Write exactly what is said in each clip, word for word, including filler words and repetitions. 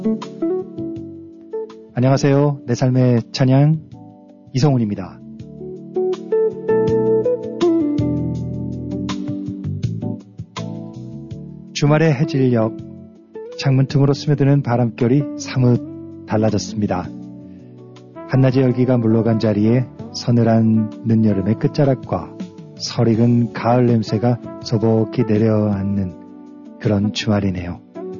안녕하세요. 내 삶의 찬양 이성훈입니다. 주말의 해질녘 창문 틈으로 스며드는 바람결이 사뭇 달라졌습니다. 한낮의 열기가 물러간 자리에 서늘한 늦여름의 끝자락과 설익은 가을 냄새가 소복히 내려앉는 그런 주말이네요.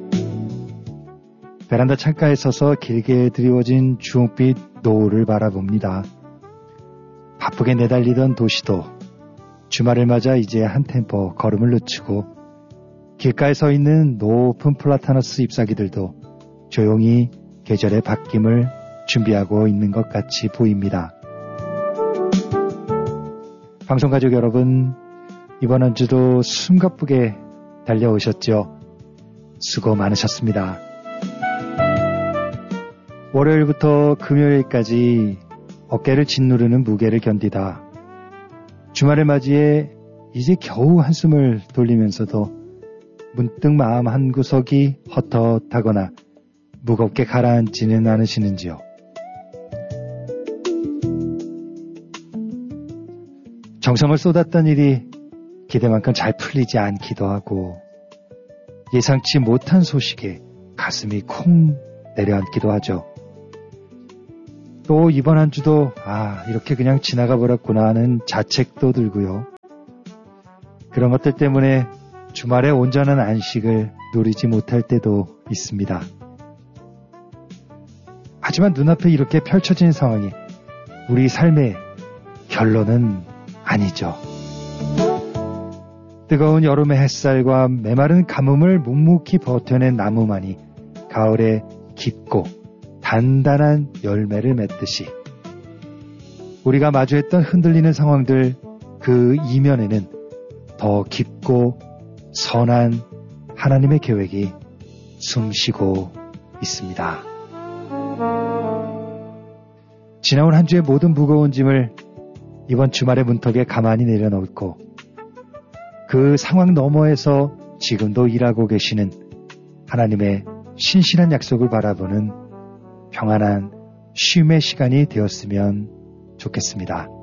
베란다 창가에 서서 길게 드리워진 주홍빛 노을을 바라봅니다. 바쁘게 내달리던 도시도 주말을 맞아 이제 한 템포 걸음을 늦추고 길가에 서 있는 높은 플라타너스 잎사귀들도 조용히 계절의 바뀜을 준비하고 있는 것 같이 보입니다. 방송가족 여러분, 이번 한 주도 숨가쁘게 달려오셨죠? 수고 많으셨습니다. 월요일부터 금요일까지 어깨를 짓누르는 무게를 견디다 주말을 맞이해 이제 겨우 한숨을 돌리면서도 문득 마음 한구석이 헛헛하거나 무겁게 가라앉지는 않으시는지요? 정성을 쏟았던 일이 기대만큼 잘 풀리지 않기도 하고 예상치 못한 소식에 가슴이 콩 내려앉기도 하죠. 또 이번 한 주도 아 이렇게 그냥 지나가 버렸구나 하는 자책도 들고요. 그런 것들 때문에 주말에 온전한 안식을 누리지 못할 때도 있습니다. 하지만 눈앞에 이렇게 펼쳐진 상황이 우리 삶의 결론은 아니죠. 뜨거운 여름의 햇살과 메마른 가뭄을 묵묵히 버텨낸 나무만이 가을에 깊고 단단한 열매를 맺듯이 우리가 마주했던 흔들리는 상황들 그 이면에는 더 깊고 선한 하나님의 계획이 숨쉬고 있습니다. 지나온 한 주의 모든 무거운 짐을 이번 주말의 문턱에 가만히 내려놓고 그 상황 너머에서 지금도 일하고 계시는 하나님의 신실한 약속을 바라보는 평안한 쉼의 시간이 되었으면 좋겠습니다.